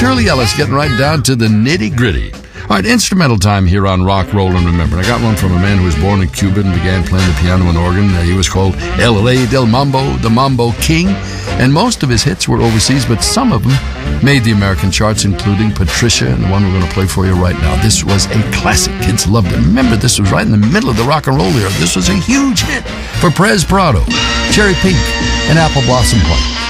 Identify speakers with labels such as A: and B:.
A: Shirley Ellis getting right down to the nitty-gritty. All right, instrumental time here on Rock, Roll, and Remember. I got one from a man who was born in Cuba and began playing the piano and organ. He was called El Rey del Mambo, the Mambo King. And most of his hits were overseas, but some of them made the American charts, including Patricia and the one we're going to play for you right now. This was a classic. Kids loved it. Remember, this was right in the middle of the rock and roll era. This was a huge hit for Perez Prado, Cherry Pink, and Apple Blossom White.